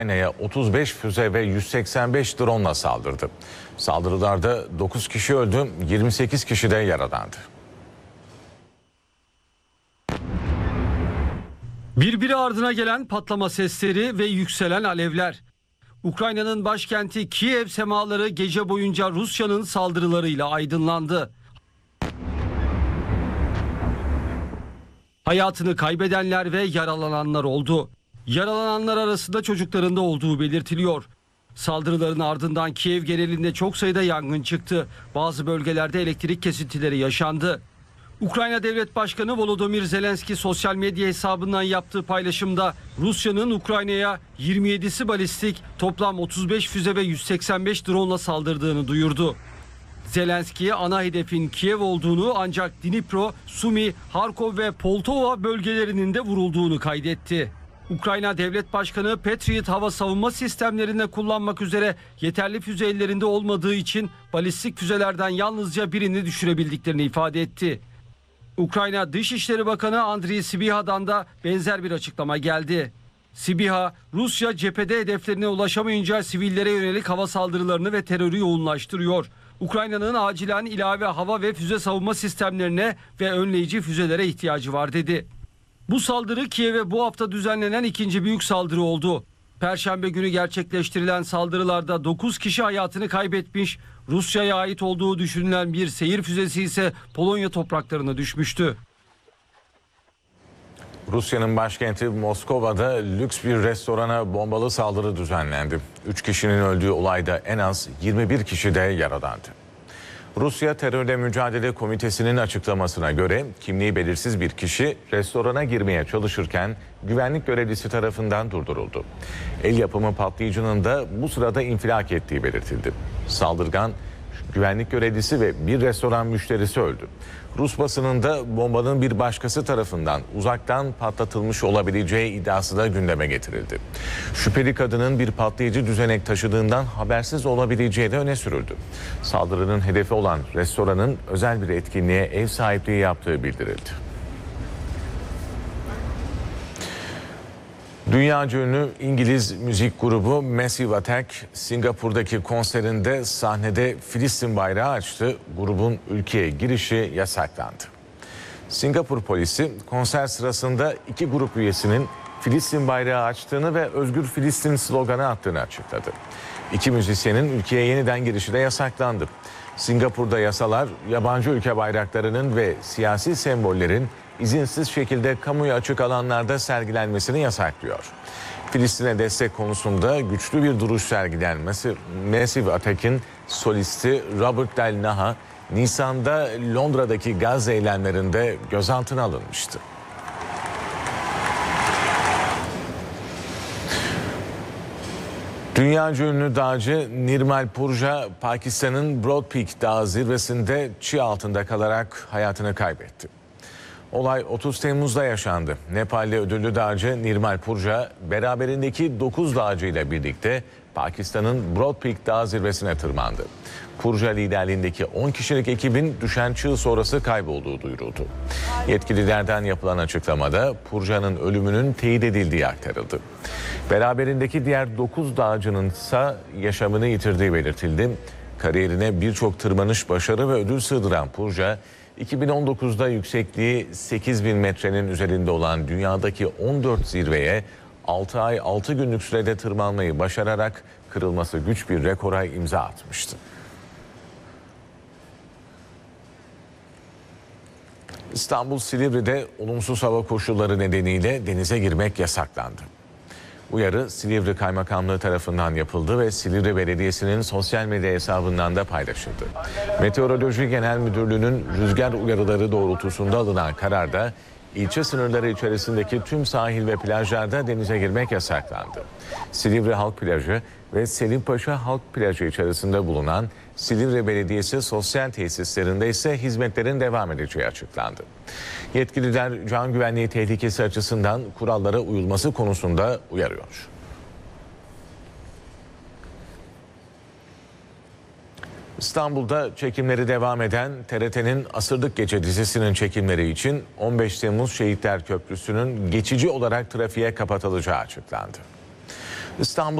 Ukrayna'ya 35 füze ve 185 drone'la saldırdı. Saldırılarda 9 kişi öldü, 28 kişi de yaralandı. Birbiri ardına gelen patlama sesleri ve yükselen alevler. Ukrayna'nın başkenti Kiev semaları gece boyunca Rusya'nın saldırılarıyla aydınlandı. Hayatını kaybedenler ve yaralananlar oldu. Yaralananlar arasında çocukların da olduğu belirtiliyor. Saldırıların ardından Kiev genelinde çok sayıda yangın çıktı. Bazı bölgelerde elektrik kesintileri yaşandı. Ukrayna Devlet Başkanı Volodymyr Zelenski sosyal medya hesabından yaptığı paylaşımda Rusya'nın Ukrayna'ya 27'si balistik, toplam 35 füze ve 185 drone'la saldırdığını duyurdu. Zelenski ana hedefin Kiev olduğunu, ancak Dnipro, Sumy, Harkov ve Poltava bölgelerinin de vurulduğunu kaydetti. Ukrayna Devlet Başkanı Patriot hava savunma sistemlerinde kullanmak üzere yeterli füze ellerinde olmadığı için balistik füzelerden yalnızca birini düşürebildiklerini ifade etti. Ukrayna Dışişleri Bakanı Andriy Sybiha'dan da benzer bir açıklama geldi. Sybiha, Rusya cephede hedeflerine ulaşamayınca sivillere yönelik hava saldırılarını ve terörü yoğunlaştırıyor. Ukrayna'nın acilen ilave hava ve füze savunma sistemlerine ve önleyici füzelere ihtiyacı var dedi. Bu saldırı Kiev'e bu hafta düzenlenen ikinci büyük saldırı oldu. Perşembe günü gerçekleştirilen saldırılarda 9 kişi hayatını kaybetmiş, Rusya'ya ait olduğu düşünülen bir seyir füzesi ise Polonya topraklarına düşmüştü. Rusya'nın başkenti Moskova'da lüks bir restorana bombalı saldırı düzenlendi. 3 kişinin öldüğü olayda en az 21 kişi de yaralandı. Rusya Terörle Mücadele Komitesi'nin açıklamasına göre kimliği belirsiz bir kişi restorana girmeye çalışırken güvenlik görevlisi tarafından durduruldu. El yapımı patlayıcının da bu sırada infilak ettiği belirtildi. Saldırgan güvenlik görevlisi ve bir restoran müşterisi öldü. Rus basınında bombanın bir başkası tarafından uzaktan patlatılmış olabileceği iddiası da gündeme getirildi. Şüpheli kadının bir patlayıcı düzenek taşıdığından habersiz olabileceği de öne sürüldü. Saldırının hedefi olan restoranın özel bir etkinliğe ev sahipliği yaptığı bildirildi. Dünyaca ünlü İngiliz müzik grubu Massive Attack, Singapur'daki konserinde sahnede Filistin bayrağı açtı. Grubun ülkeye girişi yasaklandı. Singapur polisi konser sırasında iki grup üyesinin Filistin bayrağı açtığını ve Özgür Filistin sloganı attığını açıkladı. İki müzisyenin ülkeye yeniden girişi de yasaklandı. Singapur'da yasalar yabancı ülke bayraklarının ve siyasi sembollerin izinsiz şekilde kamuya açık alanlarda sergilenmesini yasaklıyor. Filistin'e destek konusunda güçlü bir duruş sergilenmesi Massive Attack'in solisti Robert Del Naha, Nisan'da Londra'daki Gazze eylemlerinde gözaltına alınmıştı. Dünyaca ünlü dağcı Nirmal Purja, Pakistan'ın Broad Peak Dağı zirvesinde çığ altında kalarak hayatını kaybetti. Olay 30 Temmuz'da yaşandı. Nepalli ödüllü dağcı Nirmal Purja, beraberindeki 9 dağcı ile birlikte Pakistan'ın Broad Peak Dağı zirvesine tırmandı. Purja liderliğindeki 10 kişilik ekibin düşen çığ sonrası kaybolduğu duyuruldu. Yetkililerden yapılan açıklamada Purja'nın ölümünün teyit edildiği aktarıldı. Beraberindeki diğer 9 dağcının ise yaşamını yitirdiği belirtildi. Kariyerine birçok tırmanış başarı ve ödül sığdıran Purja, 2019'da yüksekliği 8.000 metrenin üzerinde olan dünyadaki 14 zirveye 6 ay 6 günlük sürede tırmanmayı başararak kırılması güç bir rekora imza atmıştı. İstanbul Silivri'de olumsuz hava koşulları nedeniyle denize girmek yasaklandı. Uyarı Silivri Kaymakamlığı tarafından yapıldı ve Silivri Belediyesi'nin sosyal medya hesabından da paylaşıldı. Meteoroloji Genel Müdürlüğü'nün rüzgar uyarıları doğrultusunda alınan kararda ilçe sınırları içerisindeki tüm sahil ve plajlarda denize girmek yasaklandı. Silivri Halk Plajı ve Selimpaşa Halk Plajı içerisinde bulunan Silivri Belediyesi sosyal tesislerinde ise hizmetlerin devam edeceği açıklandı. Yetkililer can güvenliği tehlikesi açısından kurallara uyulması konusunda uyarıyor. İstanbul'da çekimleri devam eden TRT'nin Asırlık Gece dizisinin çekimleri için 15 Temmuz Şehitler Köprüsü'nün geçici olarak trafiğe kapatılacağı açıklandı. İstanbul